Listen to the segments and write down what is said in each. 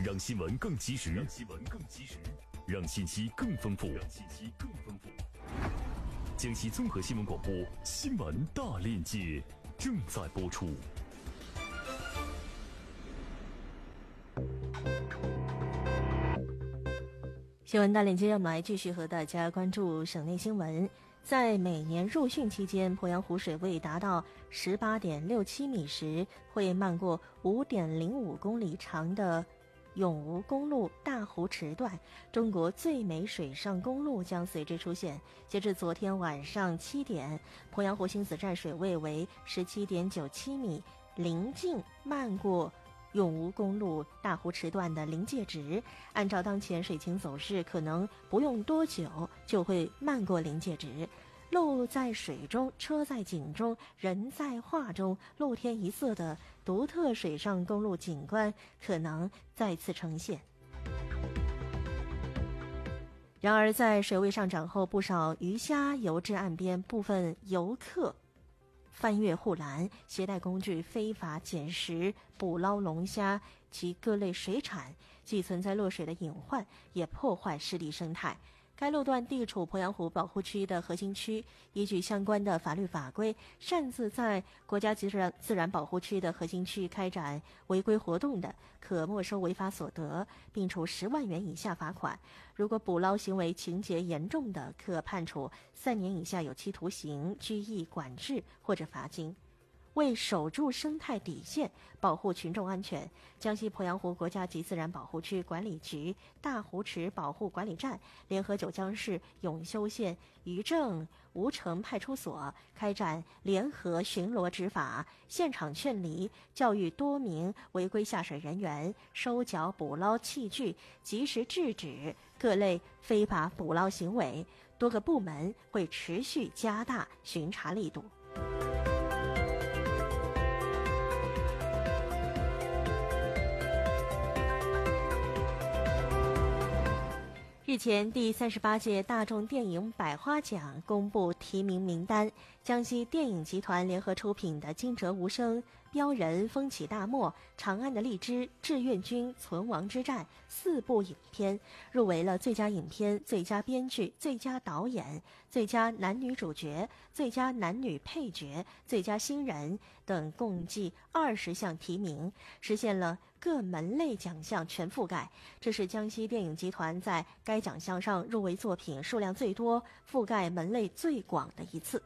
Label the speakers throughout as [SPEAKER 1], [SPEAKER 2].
[SPEAKER 1] 让新闻更及时，让信息更丰富。江西综合新闻广播新闻大链接正在播出。
[SPEAKER 2] 新闻大链接，让我们来继续和大家关注省内新闻。在每年入汛期间，鄱阳湖水位达到18.67米时，会漫过5.05公里长的永吴公路大湖池段，中国最美水上公路将随之出现。截至昨天晚上7点，鄱阳湖星子站水位为17.97米，临近漫过永吴公路大湖池段的临界值，按照当前水情走势，可能不用多久就会漫过临界值。路在水中，车在景中，人在画中，露天一色的独特水上公路景观可能再次呈现。然而，在水位上涨后，不少鱼虾游至岸边，部分游客翻越护栏，携带工具非法捡拾、捕捞龙虾及各类水产，既存在落水的隐患，也破坏湿地生态。该路段地处鄱阳湖保护区的核心区，依据相关的法律法规，擅自在国家级自然保护区的核心区开展违规活动的，可没收违法所得，并处10万元以下罚款；如果捕捞行为情节严重的，可判处3年以下有期徒刑、拘役、管制或者罚金。为守住生态底线，保护群众安全，江西鄱阳湖国家级自然保护区管理局大湖池保护管理站联合九江市永修县渔政吴城派出所开展联合巡逻执法，现场劝离，教育多名违规下水人员收缴捕捞器具，及时制止各类非法捕捞行为。多个部门会持续加大巡查力度。日前，第38届大众电影百花奖公布提名名单，江西电影集团联合出品的《惊蛰无声》《标人》《风起大漠》《长安的荔枝》《志愿军存亡之战》4部影片入围了最佳影片、最佳编剧、最佳导演、最佳男女主角、最佳男女配角、最佳新人等共计20项提名，实现了各门类奖项全覆盖。这是江西电影集团在该奖项上入围作品数量最多、覆盖门类最广的一次。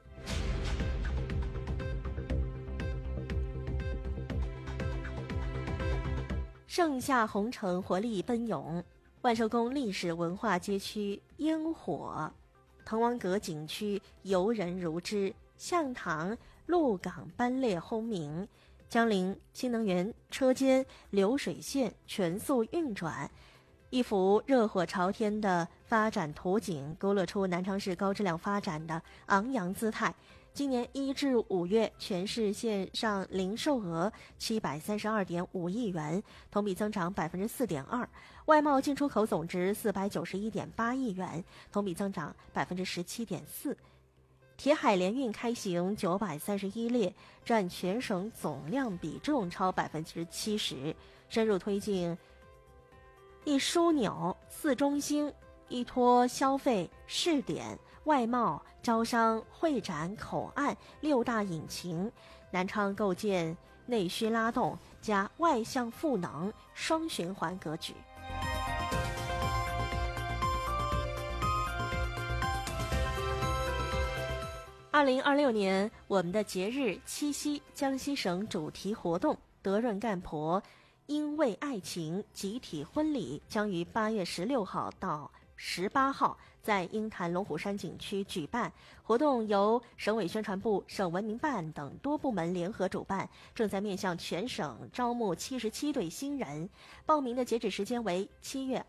[SPEAKER 2] 盛夏红尘活力奔涌，万寿宫历史文化街区烟火，滕王阁景区游人如织，象塘鹿港班列轰鸣，江陵新能源车间流水线全速运转，一幅热火朝天的发展图景，勾勒出南昌市高质量发展的昂扬姿态。今年1至5月，全市线上零售额732.5亿元，同比增长4.2%；外贸进出口总值491.8亿元，同比增长17.4%。铁海联运开行931列，占全省总量比重超70%，深入推进一枢纽、4中心、依托消费、试点、外贸、招商、会展、口岸6大引擎，南昌构建内需拉动加外向赋能双循环格局。2026年，我们的节日七夕，江西省主题活动德润干婆因为爱情集体婚礼将于8月16号到18号在鹰潭龙虎山景区举办，活动由省委宣传部、省文明办等多部门联合主办，正在面向全省招募77对新人。报名的截止时间为7月